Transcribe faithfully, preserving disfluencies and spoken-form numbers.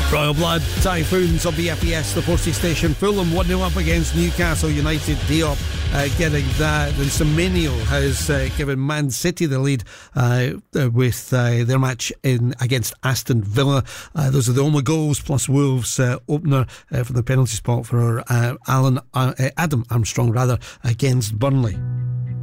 Royal Blood Typhoons on B F E S, the Forty Station. Fulham one nil up against Newcastle United. Diop uh, getting that. And Semenyo has uh, given Man City the lead uh, with uh, their match in against Aston Villa. Uh, those are the only goals, plus Wolves uh, opener uh, from the penalty spot for uh, Alan uh, Adam Armstrong rather against Burnley.